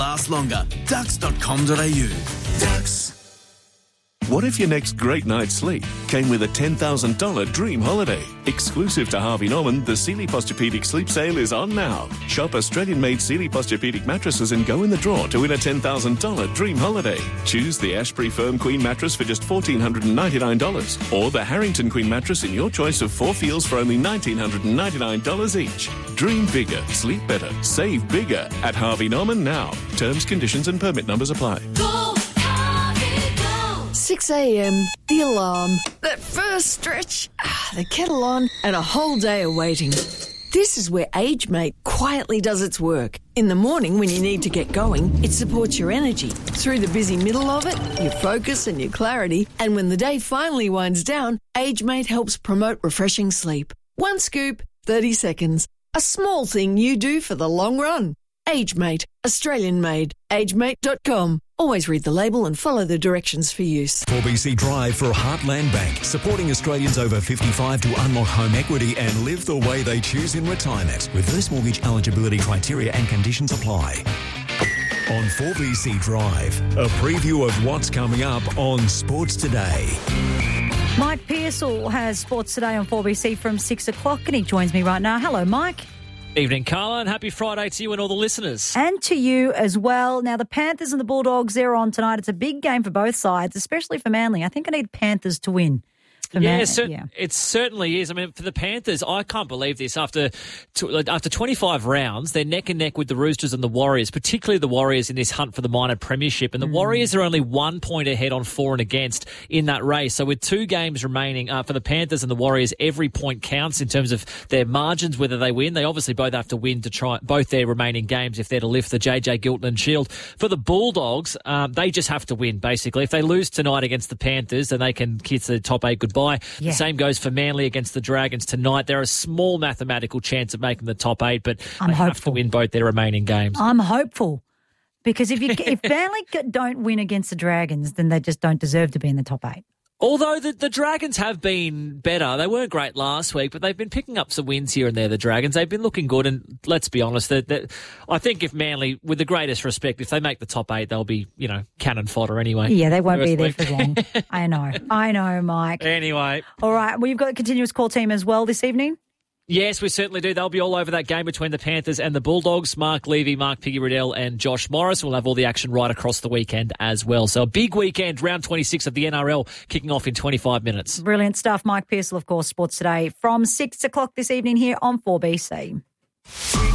last longer. Ducks.com.au. Ducks. What if your next great night's sleep came with a $10,000 dream holiday? Exclusive to Harvey Norman, the Sealy Posturepedic Sleep Sale is on now. Shop Australian-made Sealy Posturepedic mattresses and go in the draw to win a $10,000 dream holiday. Choose the Ashbury Firm Queen mattress for just $1,499 or the Harrington Queen mattress in your choice of 4 feels for only $1,999 each. Dream bigger, sleep better, save bigger at Harvey Norman now. Terms, conditions and permit numbers apply. 6 a.m, the alarm, that first stretch, the kettle on, and a whole day of waiting. This is where AgeMate quietly does its work. In the morning when you need to get going, it supports your energy. Through the busy middle of it, your focus and your clarity. And when the day finally winds down, AgeMate helps promote refreshing sleep. 1 scoop, 30 seconds. A small thing you do for the long run. AgeMate, Australian made. AgeMate.com. Always read the label and follow the directions for use. 4BC Drive for Heartland Bank, supporting Australians over 55 to unlock home equity and live the way they choose in retirement. Reverse mortgage eligibility criteria and conditions apply. On 4BC Drive, a preview of what's coming up on Sports Today. Mike Pearsall has Sports Today on 4BC from 6 o'clock and he joins me right now. Hello, Mike. Evening, Carla, and happy Friday to you and all the listeners. And to you as well. Now, the Panthers and the Bulldogs, they're on tonight. It's a big game for both sides, especially for Manly. I think I need Panthers to win. It certainly is. I mean, for the Panthers, I can't believe this. After 25 rounds, they're neck and neck with the Roosters and the Warriors, particularly the Warriors in this hunt for the minor premiership. And the Warriors are only 1 point ahead on for and against in that race. So with 2 games remaining for the Panthers and the Warriors, every point counts in terms of their margins, whether they win. They obviously both have to win to try both their remaining games if they're to lift the JJ Giltinan Shield. For the Bulldogs, they just have to win, basically. If they lose tonight against the Panthers, then they can kiss the top 8 goodbye. Yeah. The same goes for Manly against the Dragons tonight. They're a small mathematical chance of making the top 8, but they have to win both their remaining games. I'm hopeful because if Manly don't win against the Dragons, then they just don't deserve to be in the top 8. Although the Dragons have been better. They weren't great last week, but they've been picking up some wins here and there, the Dragons. They've been looking good, and let's be honest, I think if Manly, with the greatest respect, if they make the top 8, they'll be, cannon fodder anyway. Yeah, they won't be there for long. I know, Mike. Anyway. All right, well, you've got a continuous call team as well this evening? Yes, we certainly do. They'll be all over that game between the Panthers and the Bulldogs. Mark Levy, Mark Piggy Riddell and Josh Morris will have all the action right across the weekend as well. So a big weekend, round 26 of the NRL kicking off in 25 minutes. Brilliant stuff. Mike Pearsall, of course, Sports Today from 6 o'clock this evening here on 4BC.